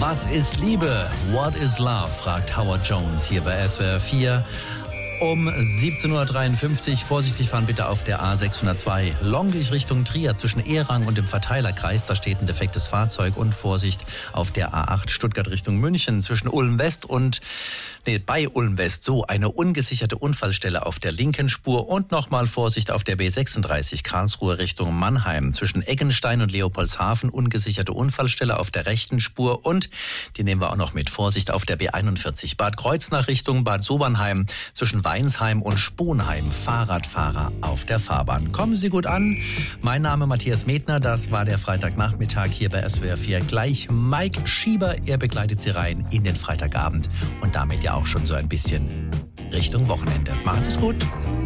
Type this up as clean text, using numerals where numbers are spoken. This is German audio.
Was ist Liebe? What is love? Fragt Howard Jones hier bei SWR 4. Um 17.53 Uhr. Vorsichtig fahren bitte auf der A602 Longwig Richtung Trier zwischen Ehrang und dem Verteilerkreis. Da steht ein defektes Fahrzeug. Und Vorsicht auf der A8 Stuttgart Richtung München zwischen Ulm West und bei Ulm West. So eine ungesicherte Unfallstelle auf der linken Spur. Und nochmal Vorsicht auf der B36 Karlsruhe Richtung Mannheim zwischen Eggenstein und Leopoldshafen. Ungesicherte Unfallstelle auf der rechten Spur. Und die nehmen wir auch noch mit. Vorsicht auf der B41 Bad Kreuznach Richtung Bad Sobernheim zwischen Weinsheim und Sponheim. Fahrradfahrer auf der Fahrbahn. Kommen Sie gut an. Mein Name Matthias Medner. Das war der Freitagnachmittag hier bei SWR 4. Gleich Mike Schieber. Er begleitet Sie rein in den Freitagabend und damit ja auch schon so ein bisschen Richtung Wochenende. Machen Sie es gut.